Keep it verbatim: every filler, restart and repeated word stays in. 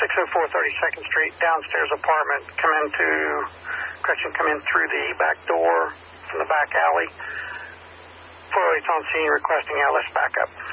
six oh four thirty-second Street, downstairs apartment. Come into, correction, come in through the back door from the back alley. four oh eight's on scene requesting L S backup.